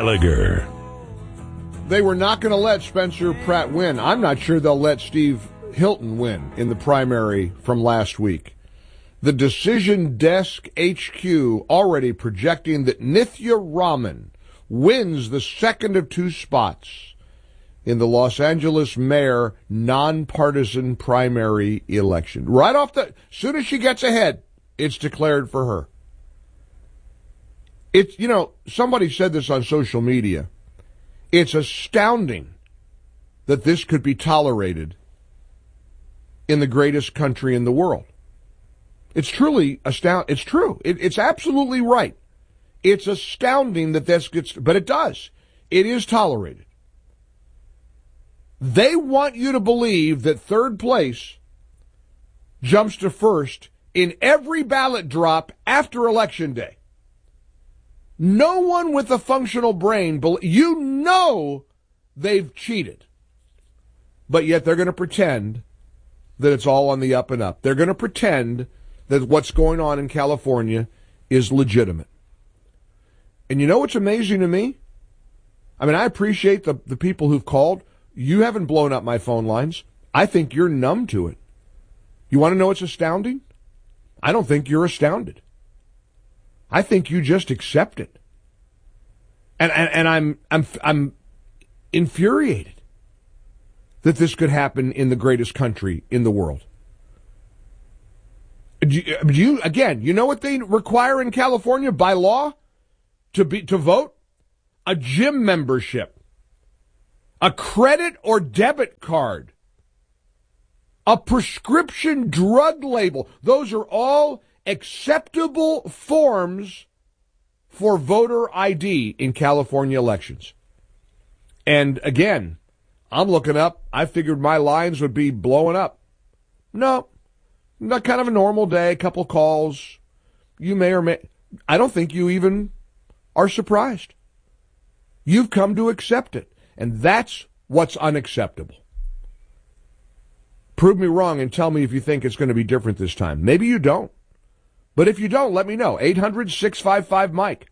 Gallagher. They were not going to let Spencer Pratt win. I'm not sure they'll let Steve Hilton win in the primary from last week. The Decision Desk HQ already projecting that Nithya Raman wins the second of two spots in the Los Angeles mayor nonpartisan primary election. Right off the, soon as she gets ahead, it's declared for her. It's, somebody said this on social media. It's astounding that this could be tolerated in the greatest country in the world. It's truly astounding. It's true. It's absolutely right. It's astounding that this gets, but it does. It is tolerated. They want you to believe that third place jumps to first in every ballot drop after Election Day. No one with a functional brain, they've cheated. But yet they're going to pretend that it's all on the up and up. They're going to pretend that what's going on in California is legitimate. And you know what's amazing to me? I mean, I appreciate the people who've called. You haven't blown up my phone lines. I think you're numb to it. You want to know what's astounding? I don't think you're astounded. I think you just accept it. And I'm infuriated that this could happen in the greatest country in the world. You know what they require in California by law to vote? A gym membership, a credit or debit card, a prescription drug label. Those are all acceptable forms for voter ID in California elections. And again, I'm looking up. I figured my lines would be blowing up. No, not kind of a normal day, a couple calls. You may or may. I don't think you even are surprised. You've come to accept it. And that's what's unacceptable. Prove me wrong and tell me if you think it's going to be different this time. Maybe you don't. But if you don't, let me know. 800-655-MIKE.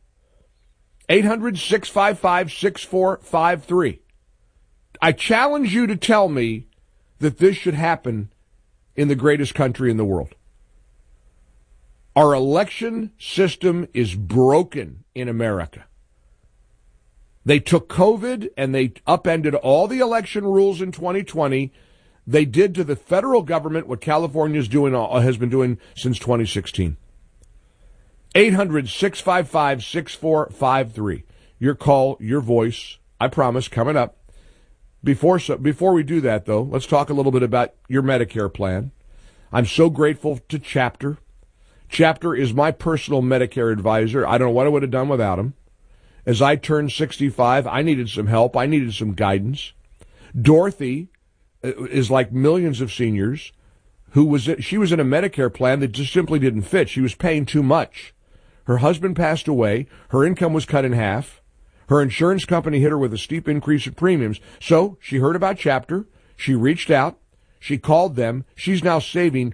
800-655-6453. I challenge you to tell me that this should happen in the greatest country in the world. Our election system is broken in America. They took COVID and they upended all the election rules in 2020. They did to the federal government what California has been doing since 2016. 800-655-6453. Your call, your voice, I promise, coming up. Before we do that, though, let's talk a little bit about your Medicare plan. I'm so grateful to Chapter. Chapter is my personal Medicare advisor. I don't know what I would have done without him. As I turned 65, I needed some help. I needed some guidance. Dorothy is like millions of seniors she was in a Medicare plan that just simply didn't fit. She was paying too much. Her husband passed away. Her income was cut in half. Her insurance company hit her with a steep increase in premiums. So she heard about Chapter. She reached out. She called them. She's now saving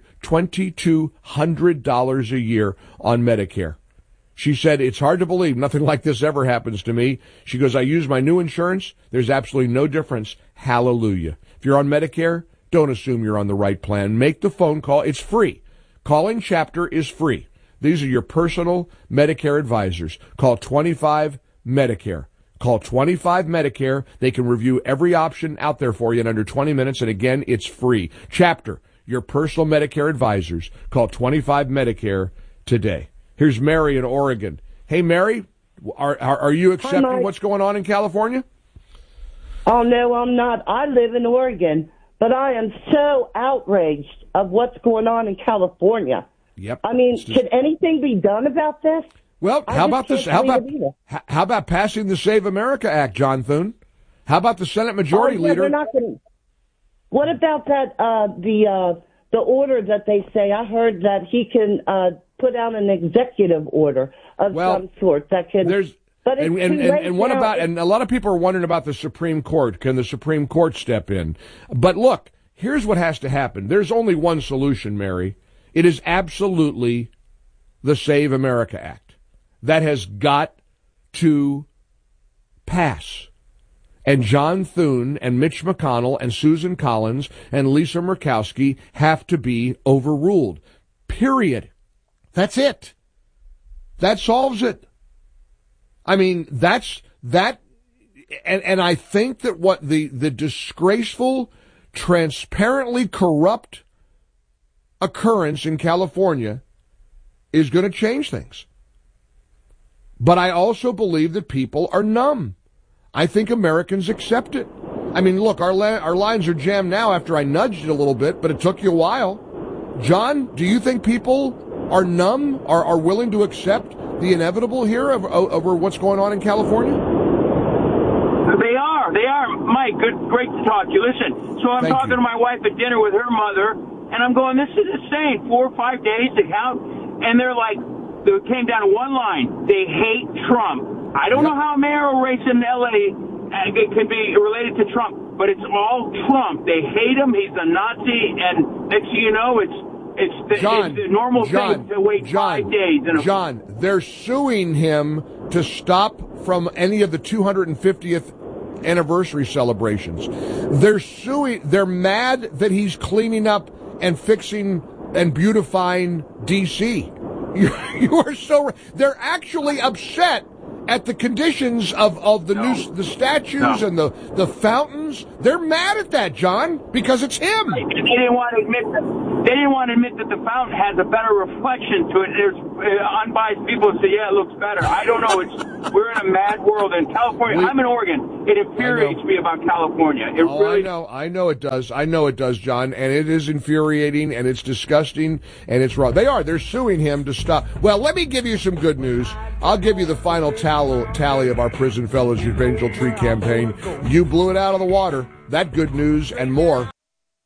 $2,200 a year on Medicare. She said, it's hard to believe nothing like this ever happens to me. She goes, I use my new insurance. There's absolutely no difference. Hallelujah. If you're on Medicare, don't assume you're on the right plan. Make the phone call. It's free. Calling Chapter is free. These are your personal Medicare advisors. Call 25 Medicare. Call 25 Medicare. They can review every option out there for you in under 20 minutes. And again, it's free. Chapter, your personal Medicare advisors. Call 25 Medicare today. Here's Mary in Oregon. Hey, Mary, are you accepting what's going on in California? Oh, no, I'm not. I live in Oregon, but I am so outraged of what's going on in California. Yep. I mean, should anything be done about this? Well, how about this? How about passing the Save America Act, John Thune? How about the Senate Majority Leader? They're not gonna, what about that? The order that they say. I heard that he can put out an executive order of some sort that can. But and what about? And a lot of people are wondering about the Supreme Court. Can the Supreme Court step in? But look, here's what has to happen. There's only one solution, Mary. It is absolutely the Save America Act. That has got to pass. And John Thune and Mitch McConnell and Susan Collins and Lisa Murkowski have to be overruled. Period. That's it. That solves it. I mean, that's that. And I think that what the disgraceful, transparently corrupt occurrence in California is going to change things. But I also believe that people are numb. I think Americans accept it. I mean, look, our lines are jammed now after I nudged it a little bit, but it took you a while. John, do you think people are numb, are willing to accept the inevitable here over what's going on in California? They are. Mike, great to talk to you. Listen, so I'm talking to my wife at dinner with her mother, and I'm going, this is insane. 4 or 5 days to count, and they're like, it came down to one line. They hate Trump. I don't know how a mayoral race in L.A. Can be related to Trump, but it's all Trump. They hate him. He's a Nazi, and next thing you know, it's the normal thing to wait 5 days. John, they're suing him to stop from any of the 250th anniversary celebrations. They're mad that he's cleaning up and fixing and beautifying D.C. You are so. They're actually upset at the conditions of the statues and the fountains. They're mad at that, John, because it's him. They didn't want to admit that the fountain has a better reflection to it. There's unbiased people who say, yeah, it looks better. I don't know. We're in a mad world in California. I'm in Oregon. It infuriates me about California. I know it does. I know it does, John, and it is infuriating, and it's disgusting, and it's wrong. They're suing him to stop. Well, let me give you some good news. I'll give you the final tally of our Prison Fellowship Angel Tree campaign. You blew it out of the water. That good news and more